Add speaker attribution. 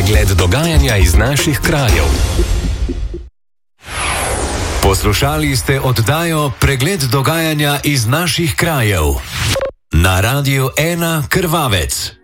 Speaker 1: Pregled dogajanja iz naših krajev. Poslušali ste oddajo Pregled dogajanja iz naših krajev na Radiu 1 Krvavec.